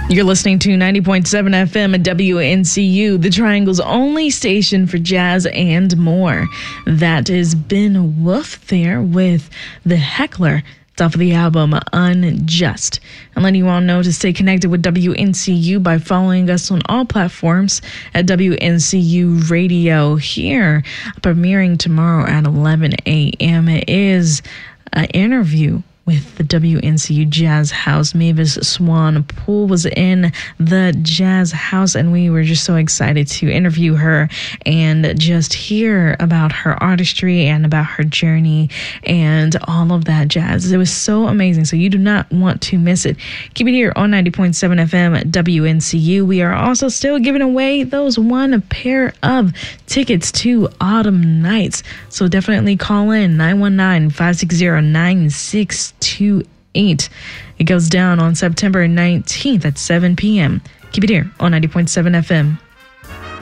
You're listening to 90.7 FM at WNCU, the Triangle's only station for jazz and more. That is Ben Wolf there with The Heckler. It's off of the album Unjust. And letting you all know to stay connected with WNCU by following us on all platforms at WNCU Radio here. Premiering tomorrow at 11 a.m. It is an interview with the WNCU Jazz House. Mavis Swan Poole was in the Jazz House, and we were just so excited to interview her and just hear about her artistry and about her journey and all of that jazz. It was so amazing, so you do not want to miss it. Keep it here on 90.7 FM at WNCU. We are also still giving away those one pair of tickets to Autumn Nights, so definitely call in 919-560-9628. It goes down on September 19th at 7 p.m. Keep it here on 90.7 FM.